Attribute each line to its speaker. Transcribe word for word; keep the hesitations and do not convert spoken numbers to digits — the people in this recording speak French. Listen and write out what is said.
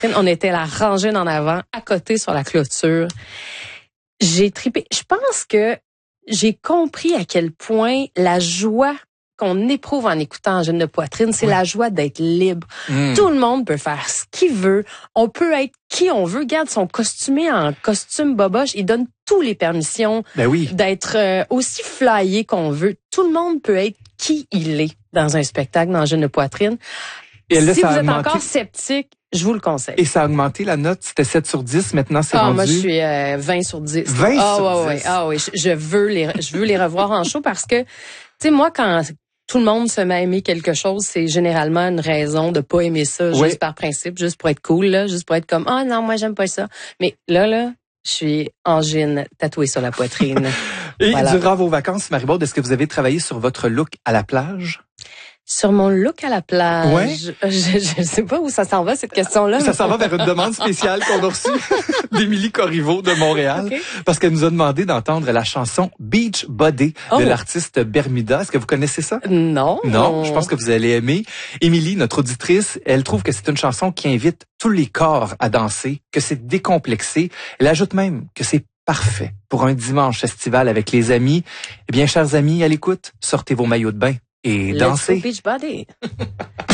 Speaker 1: On était la rangée en avant, à côté sur la clôture. J'ai trippé. Je pense que j'ai compris à quel point la joie qu'on éprouve en écoutant Angine de poitrine, c'est oui. la joie d'être libre. Mm. Tout le monde peut faire ce qu'il veut. On peut être qui on veut. Regarde, son costumé en costume boboche, il donne tous les permissions
Speaker 2: ben oui.
Speaker 1: d'être euh, aussi flyé qu'on veut. Tout le monde peut être qui il est dans un spectacle d'Angine de poitrine. Et là, si vous êtes augmenté... encore sceptique, je vous le conseille.
Speaker 2: Et ça a augmenté la note, c'était sept sur dix, maintenant c'est ah, rendu...
Speaker 1: moi je suis euh, vingt sur dix.
Speaker 2: vingt
Speaker 1: ah,
Speaker 2: sur
Speaker 1: ouais,
Speaker 2: dix?
Speaker 1: Ouais, ah oui, je, je veux les je veux les revoir en show parce que, tu sais, moi, quand tout le monde se met à aimer quelque chose, c'est généralement une raison de pas aimer ça,
Speaker 2: oui.
Speaker 1: juste par principe, juste pour être cool, là, juste pour être comme « Ah oh, non, moi j'aime pas ça ». Mais là, là, je suis Angine tatouée sur la poitrine.
Speaker 2: Et
Speaker 1: voilà.
Speaker 2: Durant vos vacances, Marie-Maude, est-ce que vous avez travaillé sur votre look à la plage?
Speaker 1: Sur mon look à la plage,
Speaker 2: ouais.
Speaker 1: je ne sais pas où ça s'en va, cette question-là.
Speaker 2: Ça s'en va vers une demande spéciale qu'on a reçue d'Émilie Corriveau de Montréal, okay. parce qu'elle nous a demandé d'entendre la chanson Beach Body oh. de l'artiste Bermuda. Est-ce que vous connaissez ça?
Speaker 1: Non.
Speaker 2: Non, je pense que vous allez aimer. Émilie, notre auditrice, elle trouve que c'est une chanson qui invite tous les corps à danser, que c'est décomplexé. Elle ajoute même que c'est parfait pour un dimanche estival avec les amis. Eh bien, chers amis, à l'écoute, sortez vos maillots de bain. Et danser.
Speaker 1: Let's go beach body.